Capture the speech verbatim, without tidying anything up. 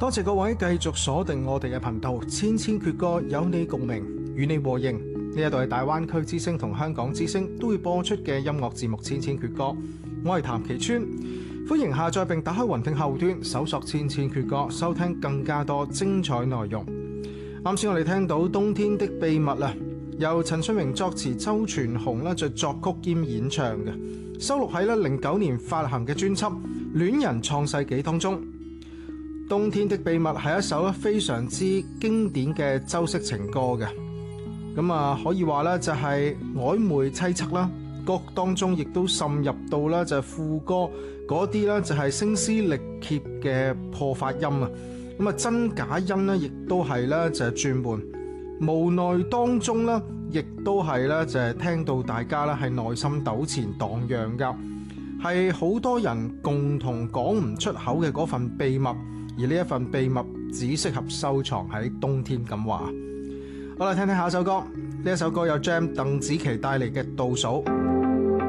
多謝各位繼續鎖定我哋嘅頻道，千千闕歌有你共鳴，與你和應。呢一度係大灣區之聲同香港之聲都會播出嘅音樂節目《千千闕歌》，我係譚其川，歡迎下載並打開雲聽後端，搜索《千千闕歌》，收聽更加多精彩內容。啱先我哋聽到《冬天的秘密》啦，由陳翠明作詞，周傳雄咧就作曲兼演唱嘅，收錄喺咧零九年發行嘅專輯《戀人創世紀》當中。《冬天的秘密》係一首咧非常之經典嘅周式情歌嘅，咁啊可以話咧就係曖昧淒惻啦，歌當中亦都滲入到咧就係副歌嗰啲咧就係聲嘶力竭嘅破發音啊，咁啊真假音咧亦都係咧就係轉換，無奈當中咧亦都係咧就係聽到大家咧係內心糾纏蕩漾噶，係好多人共同講唔出口嘅嗰份秘密。而呢一份秘密只適合收藏喺冬天咁話。好啦，聽聽下一首歌，呢一首歌有 Jam 鄧紫棋帶嚟嘅倒數。